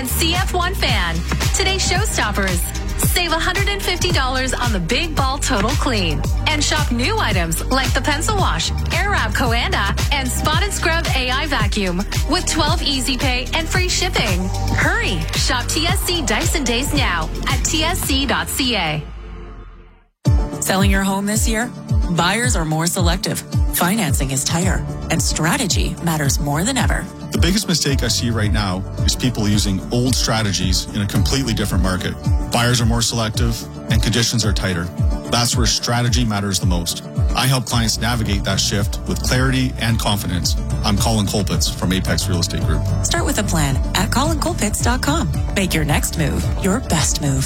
and CF1 Fan. Today's showstoppers. Save $150 on the Big Ball Total Clean. And shop new items like the Pencil Wash, Airwrap Coanda, and Spot and Scrub AI Vacuum with 12 Easy Pay and free shipping. Hurry! Shop TSC Dyson Days now at tsc.ca. Selling your home this year? Buyers are more selective. Financing is tighter, and strategy matters more than ever. The biggest mistake I see right now is people using old strategies in a completely different market. Buyers are more selective, and conditions are tighter. That's where strategy matters the most. I help clients navigate that shift with clarity and confidence. I'm Colin Colpitts from Apex Real Estate Group. Start with a plan at colincolpitts.com. Make your next move your best move.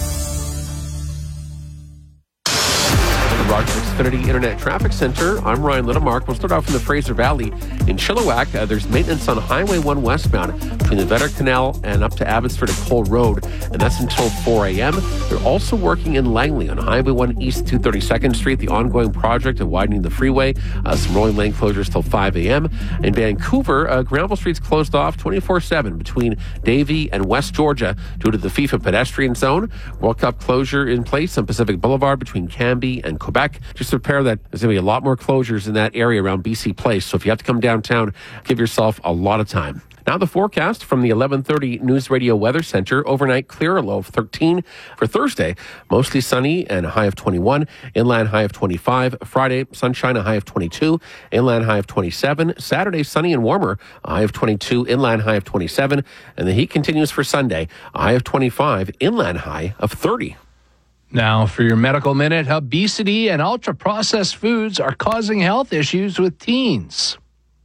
Rogers Xfinity Internet Traffic Center. I'm Ryan Littlemark. We'll start off in the Fraser Valley. In Chilliwack, there's maintenance on Highway 1 westbound between the Vetter Canal and up to Abbotsford and Cole Road, and that's until 4 a.m. They're also working in Langley on Highway 1 East 232nd Street, the ongoing project of widening the freeway. Some rolling lane closures till 5 a.m. In Vancouver, Granville Street's closed off 24/7 between Davie and West Georgia due to the FIFA pedestrian zone. World Cup closure in place on Pacific Boulevard between Cambie and Quebec. Just prepare that there's going to be a lot more closures in that area around BC Place. So if you have to come downtown, give yourself a lot of time. Now the forecast from the 11:30 News Radio Weather Center. Overnight clear, a low of 13. For Thursday, mostly sunny and a high of 21. Inland high of 25. Friday, sunshine, a high of 22. Inland high of 27. Saturday, sunny and warmer, a high of 22. Inland high of 27. And the heat continues for Sunday, a high of 25. Inland high of 30. Now for your Medical Minute, obesity and ultra-processed foods are causing health issues with teens.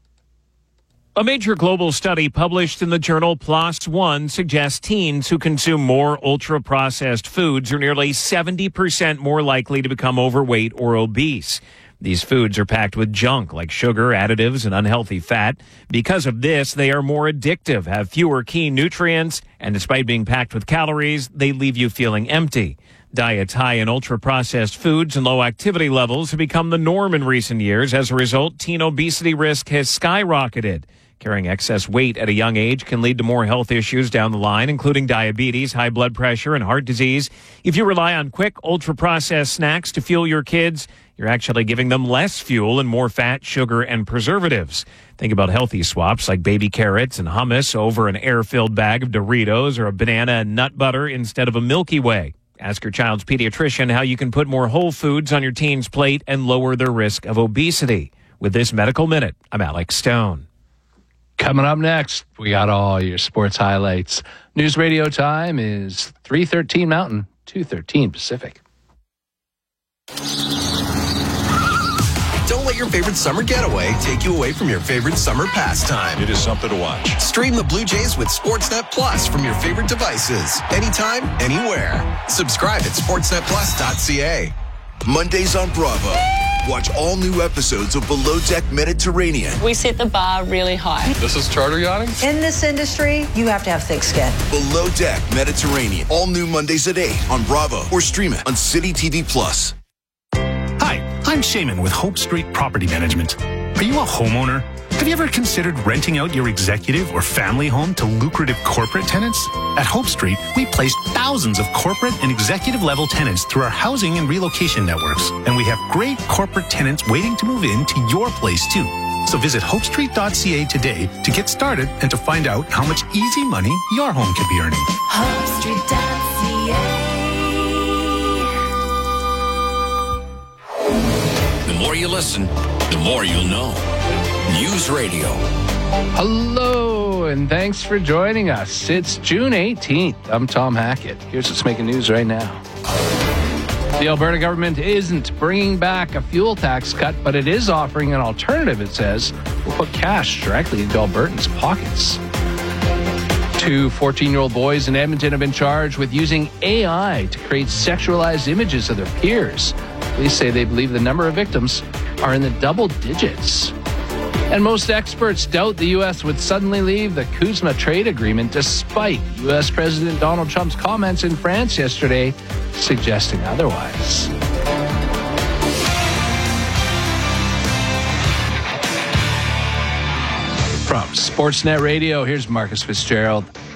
A major global study published in the journal PLOS One suggests teens who consume more ultra-processed foods are nearly 70% more likely to become overweight or obese. These foods are packed with junk like sugar, additives, and unhealthy fat. Because of this, they are more addictive, have fewer key nutrients, and despite being packed with calories, they leave you feeling empty. Diets high in ultra-processed foods and low activity levels have become the norm in recent years. As a result, teen obesity risk has skyrocketed. Carrying excess weight at a young age can lead to more health issues down the line, including diabetes, high blood pressure, and heart disease. If you rely on quick, ultra-processed snacks to fuel your kids, you're actually giving them less fuel and more fat, sugar, and preservatives. Think about healthy swaps like baby carrots and hummus over an air-filled bag of Doritos or a banana and nut butter instead of a Milky Way. Ask your child's pediatrician how you can put more whole foods on your teen's plate and lower their risk of obesity. With this Medical Minute, I'm Alex Stone. Coming up next, we got all your sports highlights. News radio time is 3:13 Mountain, 2:13 Pacific. Don't let your favorite summer getaway take you away from your favorite summer pastime. It is something to watch. Stream the Blue Jays with Sportsnet Plus from your favorite devices. Anytime, anywhere. Subscribe at sportsnetplus.ca. Mondays on Bravo. Watch all new episodes of Below Deck Mediterranean. We set the bar really high. This is charter yachting? In this industry, you have to have thick skin. Below Deck Mediterranean. All new Mondays at 8 on Bravo or stream it on City TV Plus. Hi, I'm Shaman with Hope Street Property Management. Are you a homeowner? Have you ever considered renting out your executive or family home to lucrative corporate tenants? At Hope Street, we placed thousands of corporate and executive level tenants through our housing and relocation networks. And we have great corporate tenants waiting to move into your place too. So visit hopestreet.ca today to get started and to find out how much easy money your home could be earning. hopestreet.ca. The more you listen, the more you'll know. News Radio. Hello, and thanks for joining us. It's June 18th. I'm Tom Hackett. Here's what's making news right now. The Alberta government isn't bringing back a fuel tax cut, but it is offering an alternative, it says, will put cash directly into Albertans' pockets. 2 14-year-old boys in Edmonton have been charged with using AI to create sexualized images of their peers. Police say they believe the number of victims are in the double digits. And most experts doubt the U.S. would suddenly leave the CUSMA trade agreement despite U.S. President Donald Trump's comments in France yesterday suggesting otherwise. From Sportsnet Radio, here's Marcus Fitzgerald.